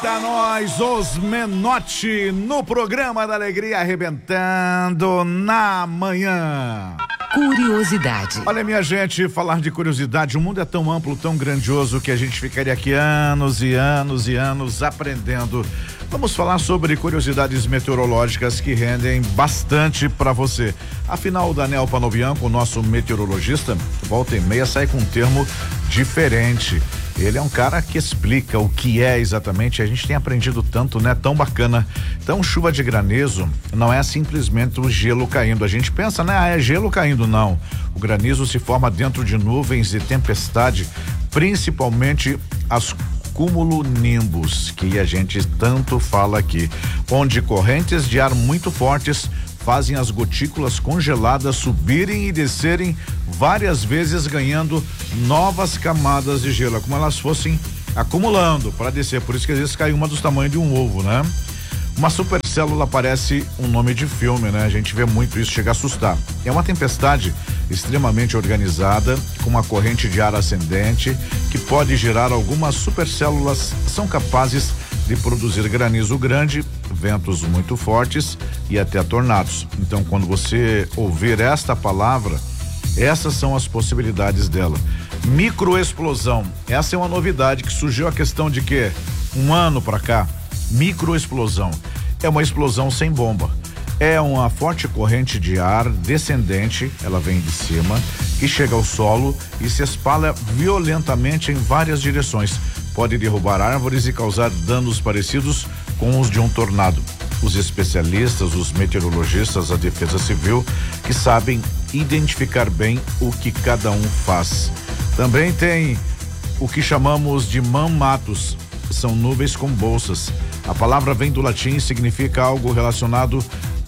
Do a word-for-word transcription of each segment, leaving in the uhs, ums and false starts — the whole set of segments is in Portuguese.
Eita, nós, os Menotti, no programa da Alegria, arrebentando na manhã. Curiosidade. Olha, minha gente, falar de curiosidade, o mundo é tão amplo, tão grandioso, que a gente ficaria aqui anos e anos e anos aprendendo. Vamos falar sobre curiosidades meteorológicas que rendem bastante para você. Afinal, o Daniel Panobianco, o nosso meteorologista, volta e meia sai com um termo diferente. Ele é um cara que explica o que é exatamente, a gente tem aprendido tanto, né? Tão bacana. Então, chuva de granizo não é simplesmente o gelo caindo. A gente pensa, né? Ah, é gelo caindo. Não. O granizo se forma dentro de nuvens e tempestade, principalmente as cumulonimbus, que a gente tanto fala aqui, onde correntes de ar muito fortes fazem as gotículas congeladas subirem e descerem várias vezes, ganhando novas camadas de gelo, como elas fossem acumulando para descer. Por isso que às vezes cai uma dos tamanhos de um ovo, né? Uma supercélula parece um nome de filme, né? A gente vê muito isso, chega a assustar. É uma tempestade extremamente organizada, com uma corrente de ar ascendente, que pode gerar algumas supercélulas, são capazes de produzir granizo grande, ventos muito fortes e até tornados. Então, quando você ouvir esta palavra, essas são as possibilidades dela. Microexplosão, essa é uma novidade que surgiu a questão de que um ano para cá, microexplosão é uma explosão sem bomba. É uma forte corrente de ar descendente, ela vem de cima, que chega ao solo e se espalha violentamente em várias direções. Pode derrubar árvores e causar danos parecidos com os de um tornado. Os especialistas, os meteorologistas, a Defesa Civil, que sabem identificar bem o que cada um faz. Também tem o que chamamos de mammatus, são nuvens com bolsas. A palavra vem do latim e significa algo relacionado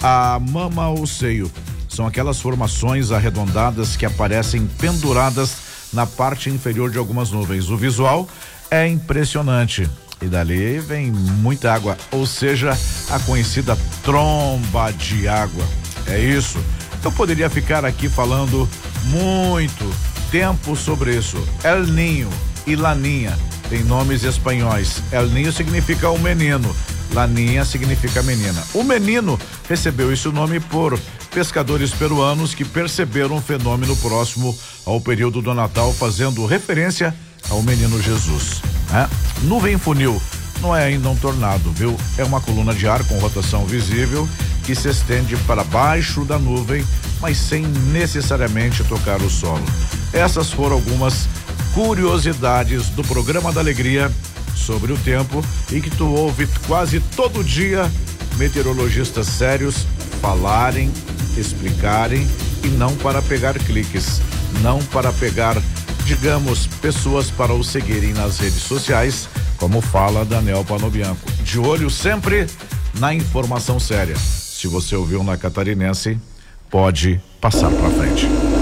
a mama ou seio. São aquelas formações arredondadas que aparecem penduradas na parte inferior de algumas nuvens. O visual é impressionante. E dali vem muita água, ou seja, a conhecida tromba de água. É isso. Eu poderia ficar aqui falando muito tempo sobre isso. El Ninho e Laninha tem nomes espanhóis. El Ninho significa o menino, Laninha significa menina. O menino recebeu esse nome por pescadores peruanos que perceberam um fenômeno próximo ao período do Natal, fazendo referência ao menino Jesus, né? Nuvem funil não é ainda um tornado, viu? É uma coluna de ar com rotação visível que se estende para baixo da nuvem, mas sem necessariamente tocar o solo. Essas foram algumas curiosidades do programa da Alegria sobre o tempo e que tu ouve quase todo dia meteorologistas sérios falarem, explicarem, e não para pegar cliques, não para pegar, digamos, pessoas para o seguirem nas redes sociais, como fala Daniel Panobianco. De olho sempre na informação séria. Se você ouviu na Catarinense, pode passar para frente.